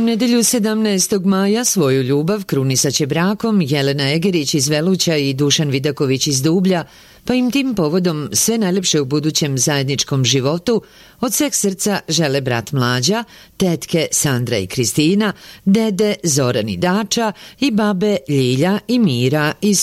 nedelju 17. maja svoju ljubav krunisaće brakom Jelena Egerić iz Veluća i Dušan Vidaković iz Dublja, pa im tim povodom sve najlepše u budućem zajedničkom životu od sveg srca žele brat Mlađa, tetke Sandra i Kristina, dede Zoran i Dača i babe Ljilja i Mira iz